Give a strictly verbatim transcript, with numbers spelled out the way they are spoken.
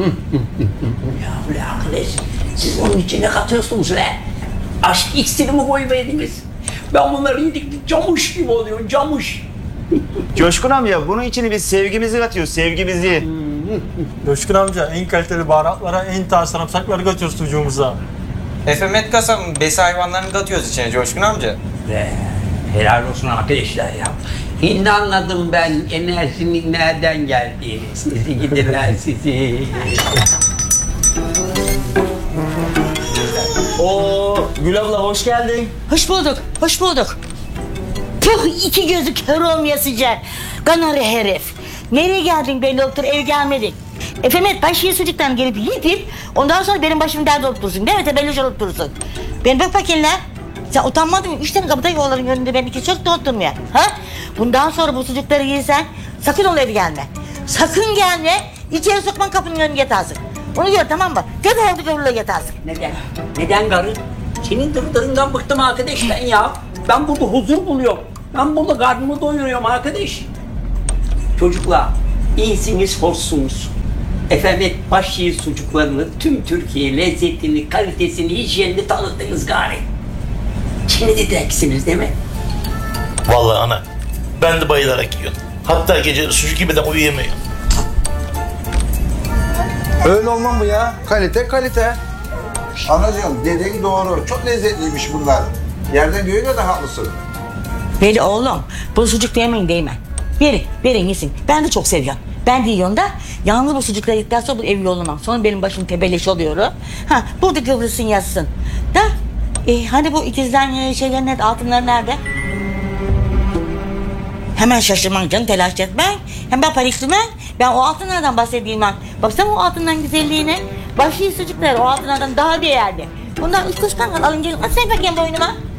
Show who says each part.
Speaker 1: Ya bre arkadaş, siz onun içine katıyorsunuz le. Aşk iksiri mi koyuverdiniz? Ben bunları yedik camuş gibi oluyor, camuş.
Speaker 2: Coşkun amca, bunun içine biz sevgimizi katıyoruz, sevgimizi.
Speaker 3: Coşkun amca, en kaliteli baharatlara, en taze sarımsakları katıyoruz sucuğumuza.
Speaker 4: Efemet kasabın besi hayvanlarını katıyoruz içine Coşkun amca.
Speaker 1: Be, helal olsun arkadaşlar ya. Şimdi anladım ben enerjinin nereden geldiğini. Sizi gidiler sizi.
Speaker 2: Oo, Gül abla hoş geldin.
Speaker 5: Hoş bulduk, hoş bulduk. Puh, iki gözü kör olmayasıca. Kanarı herif. Nereye geldin belli oldu, ev gelmedik. Efemet, ben şiir sucuktan gelip yiyip, ondan sonra benim başım dert olup dursun. Değil mi? Tebelloş olup dursun. Ben bak bakayım lan. Sen utanmadın mı? Üç tane kapıda yolların önünde ben iki çok da oturmuyor. Ha? Bundan sonra bu sucukları yiysen, sakın ol evi gelme. Sakın gelme, içeri sokman kapının önüne yatarsın. Onu gör, tamam mı? Tek ayakta görürle yatarsın.
Speaker 1: Neden? Neden karı? Senin dırdırından bıktım arkadaş ben ya. Ben burada huzur buluyorum. Ben burada karnımı doyuruyorum arkadaş. Çocuklar, iyisiniz, hoşsunuz. Efendim, başşehir sucuklarını, tüm Türkiye lezzetini, kalitesini, hijyenini tanıttınız gari. Şimdi de deksiniz değil mi?
Speaker 6: Vallahi ana, ben de bayılarak yiyorum. Hatta geceleri sucuk yemeden uyuyamıyorum.
Speaker 7: Öyle olmam bu ya. Kalite kalite. Anacığım dediğin doğru. Çok lezzetliymiş bunlar. Yerden göğe de haklısın.
Speaker 5: Veli oğlum, bu sucuk yemeyin değil mi? Verin, verin yesin. Ben de çok seviyorum. Ben de yiyorum da, yalnız bu sucukları yedikten sonra bu ev yollamam. Sonra benim başım tebelleş oluyor. Ha, burada kıvrılsın yatsın. Da, e, hani bu ikizler şeyler nerede, altınlar nerede? Hemen şaşırman canım, telaş etmen. Hemen paniklemen. Ben o altınlardan bahsedeyim ben. Baksana o altından güzelliğine. Başlı sucuklar o altınlardan daha değerli. Bundan üç kuş kangal alın gelin. At sen bakayım boynuma.